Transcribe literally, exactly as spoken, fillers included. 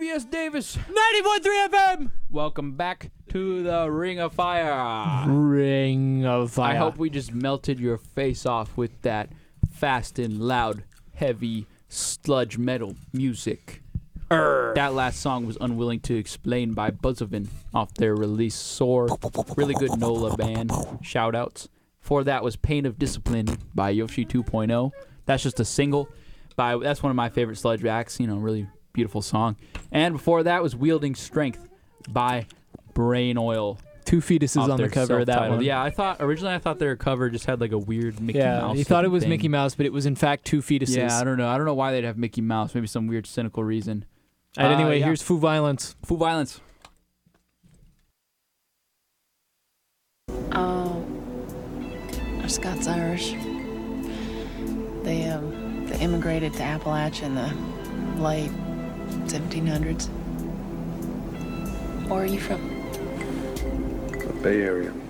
S Davis. ninety point three F M. Welcome back to the Ring of Fire. Ring of Fire. I hope we just melted your face off with that fast and loud, heavy sludge metal music. Urgh. That last song was Unwilling to Explain by Buzzovin off their release Soar. Really good NOLA band. Shout outs. Before that was Pain of Discipline by Yoshi two point oh. That's just a single. By That's one of my favorite sludge acts. You know, really beautiful song. And before that was Wielding Strength by Brain Oil. Two fetuses on the cover of that one. Yeah, I thought originally I thought their cover just had like a weird Mickey yeah, Mouse. Yeah, you thought it was thing. Mickey Mouse, but it was in fact two fetuses. Yeah, I don't know. I don't know why they'd have Mickey Mouse. Maybe some weird cynical reason. And uh, anyway, yeah. here's Foo Violence. Foo Violence. Oh, they're Scots Irish. They um, they immigrated to Appalachia in the late seventeen hundreds. Where are you from? The Bay Area.